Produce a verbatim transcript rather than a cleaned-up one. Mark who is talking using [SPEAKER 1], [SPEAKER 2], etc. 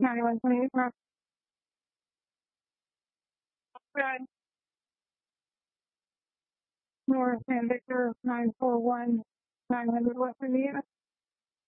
[SPEAKER 1] ninety-one twenty-eight North. Red. North San Victor, nine four one, nine hundred West Indiana.